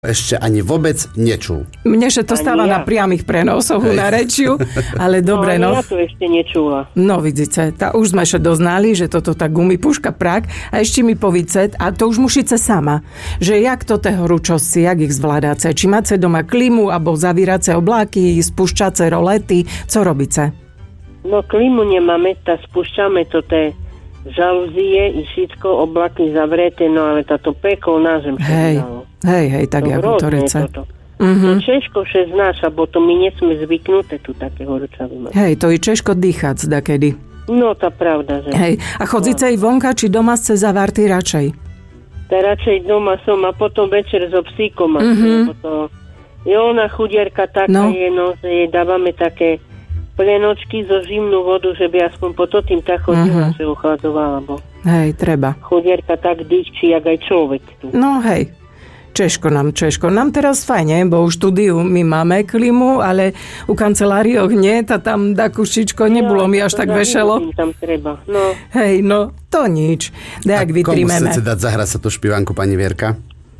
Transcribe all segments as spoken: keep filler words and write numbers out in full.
ešte ani vôbec nečul. Mne sa to stáva ja. na priamých prenosoch na rečiu, ale dobre, no. No, ja to ešte nečula. No, vidíte, tá, už sme sa doznali, že toto tá gumipuška prak a ešte mi povíce, a to už musíte sama, že jak to té horúčosti, jak ich zvládáce, či máte doma klimu, alebo zavírace obláky, spúšťace rolety, co robíte? No, klimu nemáme, tá spúšťame to té žalúzie i všetko, oblaky zavreté, no ale táto peklo na zem sa hej, dalo. Hej, hej, tak to jak to rece. Uh-huh. To Češko še znáša, bo to my nie sme zvyknuté tu také horúčavy mať. Hej, to je Češko dýchať zdakedy. No, tá pravda, že... Hej, a chodzíte no. aj vonka, či doma ste zavartí radšej? Tá radšej doma som a potom večer so psíkom. Uh-huh. To... Je ona chudierka taká no. je, no, že jej dávame také plenočky zo žimnú vodu, že by aspoň po to tým tak chodila, uh-huh. že uchladzovala, bo... Hej, treba. Chudierka tak dýchčí, jak aj človek tu. No hej, Češko nám, Češko. Nám teraz fajne, bo u štúdiu my máme klimu, ale u kancelárioch nie, tá tam dakušičko nebolo ja, mi až tak vešelo. Tam treba, no. Hej, no, to nič. Dajak vytrímeme. Komu chcete dať zahrať sa tú špivánku, pani Vierka?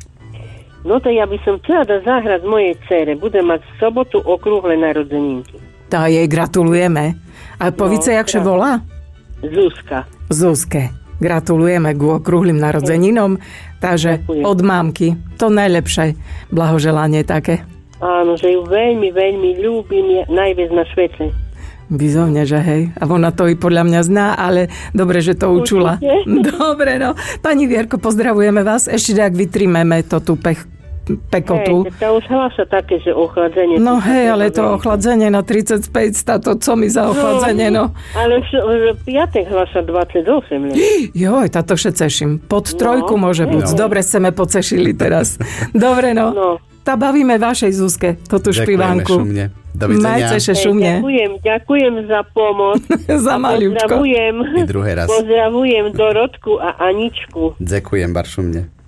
No to ja by som chcela dať zahrať mojej dcere. Bude mať v sobotu okrúhle narodeninky. Tá jej gratulujeme. A povíce, no, jak sa volá? Zuzka. Zuzke. Gratulujeme k okrúhlym narodzeninom. Takže ďakujem. Od mámky. To najlepšie blahoželanie také. Áno, že ju veľmi, veľmi ľúbim najviac na svete. Bizovne, že hej. A ona to i podľa mňa zná, ale dobre, že to učula. Určite. Dobre, no. Pani Vierko, pozdravujeme vás. Ešte tak vytrímeme to tu pech pekotu. Hej, to už hlasa také, že ochladzenie. No hej, ale to ochladzenie na tridsaťpäť, to co mi za ochladzenie, no. Ale v piatek hlasa dvadsaťosem. Joj, táto še ceším. Pod trojku no, môže byť. No. Dobre sme pocešili teraz. Dobre, no. no. Tá bavíme vašej Zuzke, toto špivánku. Šumne. Dovidenia. Majte še šumne. Ďakujem, ďakujem za pomoc. Za maľučko. Pozdravujem. I druhý raz. Pozdravujem Dorotku a Aničku. Ďakujem, bar šumne.